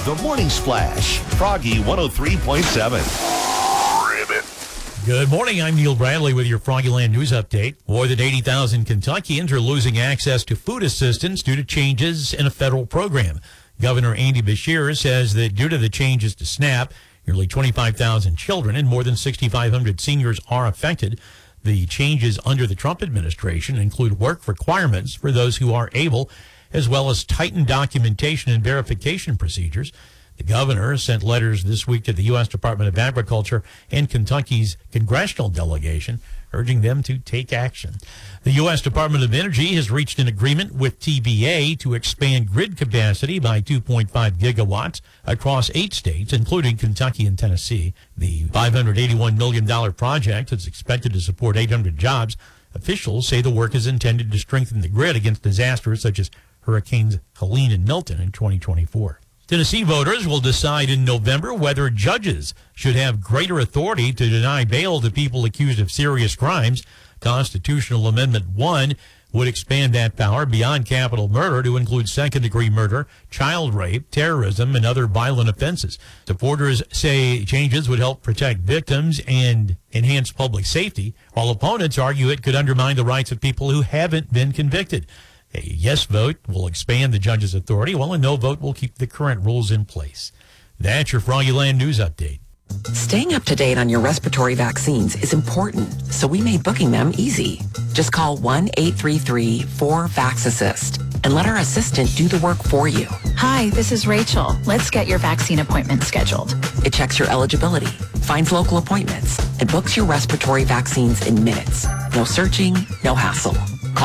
The Morning Splash, Froggy 103.7. Good morning. I'm Neil Bradley with your Froggyland News Update. More than 80,000 Kentuckians are losing access to food assistance due to changes in a federal program. Governor Andy Beshear says that due to the changes to SNAP, nearly 25,000 children and more than 6,500 seniors are affected. The changes under the Trump administration include work requirements for those who are able, as well as tightened documentation and verification procedures. The governor sent letters this week to the U.S. Department of Agriculture and Kentucky's congressional delegation, urging them to take action. The U.S. Department of Energy has reached an agreement with TVA to expand grid capacity by 2.5 gigawatts across 8 states, including Kentucky and Tennessee. The $581 million project is expected to support 800 jobs. Officials say the work is intended to strengthen the grid against disasters such as Hurricanes Helene and Milton in 2024. Tennessee voters will decide in November whether judges should have greater authority to deny bail to people accused of serious crimes. Constitutional Amendment 1 would expand that power beyond capital murder to include second-degree murder, child rape, terrorism, and other violent offenses. Supporters say changes would help protect victims and enhance public safety, while opponents argue it could undermine the rights of people who haven't been convicted. A yes vote will expand the judge's authority, while a no vote will keep the current rules in place. That's your Froggyland News Update. Staying up to date on your respiratory vaccines is important, so we made booking them easy. Just call 1-833-4VAX-ASSIST and let our assistant do the work for you. Hi, this is Rachel. Let's get your vaccine appointment scheduled. It checks your eligibility, finds local appointments, and books your respiratory vaccines in minutes. No searching, no hassle.